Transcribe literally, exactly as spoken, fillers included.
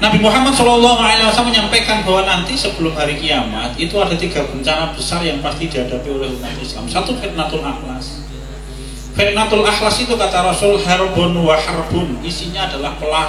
Nabi Muhammad shallallahu alaihi wasallam menyampaikan bahwa nanti sebelum hari kiamat itu ada tiga bencana besar yang pasti dihadapi oleh umat Islam. Satu, fitnatul akhlas. Fitnatul akhlas itu kata Rasul harbun wa harbun, isinya adalah